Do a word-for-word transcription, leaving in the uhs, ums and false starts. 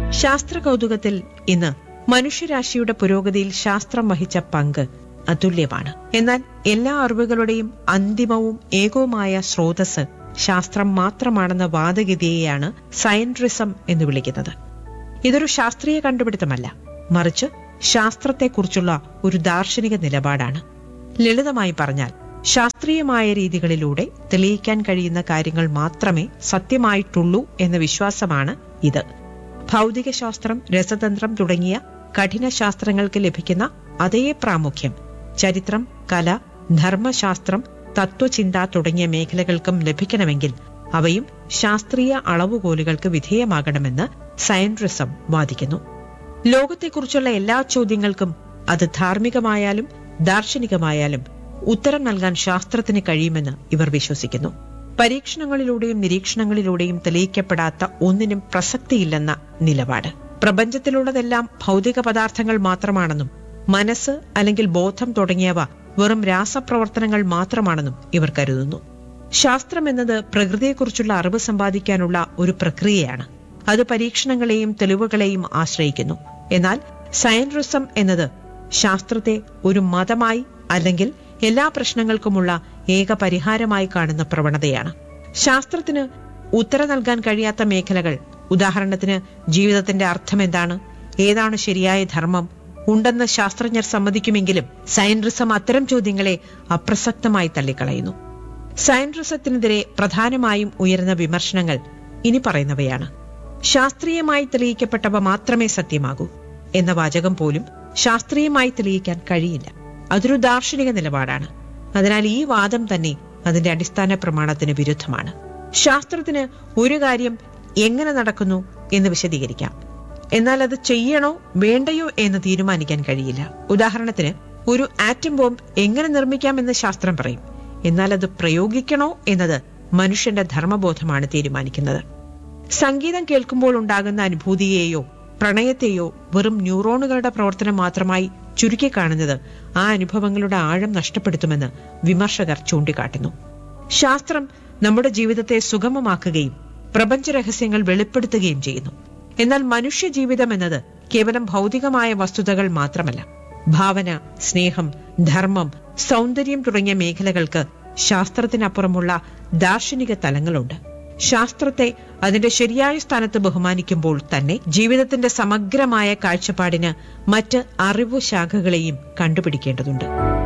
ശാസ്ത്ര കൗതുകത്തിൽ ഇന്ന് മനുഷ്യരാശിയുടെ പുരോഗതിയിൽ ശാസ്ത്രം വഹിച്ച പങ്ക് അതുല്യമാണ്. എന്നാൽ എല്ലാ അറിവുകളുടെയും അന്തിമവും ഏകവുമായ സ്രോതസ് ശാസ്ത്രം മാത്രമാണെന്ന വാദഗതിയെയാണ് സയൻട്രിസം എന്ന് വിളിക്കുന്നത്. ഇതൊരു ശാസ്ത്രീയ കണ്ടുപിടുത്തമല്ല, മറിച്ച് ശാസ്ത്രത്തെക്കുറിച്ചുള്ള ഒരു ദാർശനിക നിലപാടാണ്. ലളിതമായി പറഞ്ഞാൽ, ശാസ്ത്രീയമായ രീതികളിലൂടെ തെളിയിക്കാൻ കഴിയുന്ന കാര്യങ്ങൾ മാത്രമേ സത്യമായിട്ടുള്ളൂ എന്ന വിശ്വാസമാണ് ഇത്. ഭൗതികശാസ്ത്രം, രസതന്ത്രം തുടങ്ങിയ കഠിന ശാസ്ത്രങ്ങൾക്ക് ലഭിക്കുന്ന അതേ പ്രാമുഖ്യം ചരിത്രം, കല, ധർമ്മശാസ്ത്രം, തത്വചിന്ത തുടങ്ങിയ മേഖലകൾക്കും ലഭിക്കണമെങ്കിൽ അവയും ശാസ്ത്രീയ അളവുകോലുകൾക്ക് വിധേയമാകണമെന്ന് സയൻട്രിസം വാദിക്കുന്നു. ലോകത്തെക്കുറിച്ചുള്ള എല്ലാ ചോദ്യങ്ങൾക്കും, അത് ധാർമ്മികമായാലും ദാർശനികമായാലും, ഉത്തരം നൽകാൻ ശാസ്ത്രത്തിന് കഴിയുമെന്ന് ഇവർ വിശ്വസിക്കുന്നു. പരീക്ഷണങ്ങളിലൂടെയും നിരീക്ഷണങ്ങളിലൂടെയും തെളിയിക്കപ്പെടാത്ത ഒന്നിനും പ്രസക്തിയില്ലെന്ന നിലപാട്. പ്രപഞ്ചത്തിലുള്ളതെല്ലാം ഭൗതിക പദാർത്ഥങ്ങൾ മാത്രമാണെന്നും മനസ്സ് അല്ലെങ്കിൽ ബോധം തുടങ്ങിയവ വെറും രാസപ്രവർത്തനങ്ങൾ മാത്രമാണെന്നും ഇവർ കരുതുന്നു. ശാസ്ത്രം എന്നത് പ്രകൃതിയെക്കുറിച്ചുള്ള അറിവ് സമ്പാദിക്കാനുള്ള ഒരു പ്രക്രിയയാണ്. അത് പരീക്ഷണങ്ങളെയും തെളിവുകളെയും ആശ്രയിക്കുന്നു. എന്നാൽ സയൻട്രിസം എന്നത് ശാസ്ത്രത്തെ ഒരു മതമായി അല്ലെങ്കിൽ എല്ലാ പ്രശ്നങ്ങൾക്കുമുള്ള ഏക പരിഹാരമായി കാണുന്ന പ്രവണതയാണ്. ശാസ്ത്രത്തിന് ഉത്തരം നൽകാൻ കഴിയാത്ത മേഖലകൾ, ഉദാഹരണത്തിന് ജീവിതത്തിന്റെ അർത്ഥം എന്താണ്, ഏതാണ് ശരിയായ ധർമ്മം, ഉണ്ടെന്ന് ശാസ്ത്രജ്ഞർ സമ്മതിക്കുമെങ്കിലും സയൻട്രിസം അത്തരം ചോദ്യങ്ങളെ അപ്രസക്തമായി തള്ളിക്കളയുന്നു. സയൻട്രിസത്തിനെതിരെ പ്രധാനമായും ഉയർന്ന വിമർശനങ്ങൾ ഇനി പറയുന്നവയാണ്. ശാസ്ത്രീയമായി തെളിയിക്കപ്പെട്ടവ മാത്രമേ സത്യമാകൂ എന്ന വാചകം പോലും ശാസ്ത്രീയമായി തെളിയിക്കാൻ കഴിയില്ല. അതൊരു ദാർശനിക നിലപാടാണ്. അതിനാൽ ഈ വാദം തന്നെ അതിന്റെ അടിസ്ഥാന പ്രമാണത്തിന് വിരുദ്ധമാണ്. ശാസ്ത്രത്തിന് ഒരു കാര്യം എങ്ങനെ നടക്കുന്നു എന്ന് വിശദീകരിക്കാം, എന്നാൽ അത് ചെയ്യണോ വേണ്ടയോ എന്ന് തീരുമാനിക്കാൻ കഴിയില്ല. ഉദാഹരണത്തിന്, ഒരു ആറ്റം ബോംബ് എങ്ങനെ നിർമ്മിക്കാമെന്ന് ശാസ്ത്രം പറയും, എന്നാൽ അത് പ്രയോഗിക്കണോ എന്നത് മനുഷ്യന്റെ ധർമ്മബോധമാണ് തീരുമാനിക്കുന്നത്. സംഗീതം കേൾക്കുമ്പോൾ ഉണ്ടാകുന്ന അനുഭൂതിയെയോ പ്രണയത്തെയോ വെറും ന്യൂറോണുകളുടെ പ്രവർത്തനം മാത്രമായി ചുരുക്കിക്കാണുന്നത് ആ അനുഭവങ്ങളുടെ ആഴം നഷ്ടപ്പെടുത്തുമെന്ന് വിമർശകർ ചൂണ്ടിക്കാട്ടുന്നു. ശാസ്ത്രം നമ്മുടെ ജീവിതത്തെ സുഗമമാക്കുകയും പ്രപഞ്ച രഹസ്യങ്ങൾ വെളിപ്പെടുത്തുകയും ചെയ്യുന്നു. എന്നാൽ മനുഷ്യ ജീവിതം എന്നത് കേവലം ഭൗതികമായ വസ്തുതകൾ മാത്രമല്ല. ഭാവന, സ്നേഹം, ധർമ്മം, സൗന്ദര്യം തുടങ്ങിയ മേഖലകൾക്ക് ശാസ്ത്രത്തിനപ്പുറമുള്ള ദാർശനിക തലങ്ങളുണ്ട്. ശാസ്ത്രത്തെ അതിന്റെ ശരിയായ സ്ഥാനത്ത് ബഹുമാനിക്കുമ്പോൾ തന്നെ ജീവിതത്തിന്റെ സമഗ്രമായ കാഴ്ചപ്പാടിന് മറ്റ് അറിവു ശാഖകളെയും കണ്ടുപിടിക്കേണ്ടതുണ്ട്.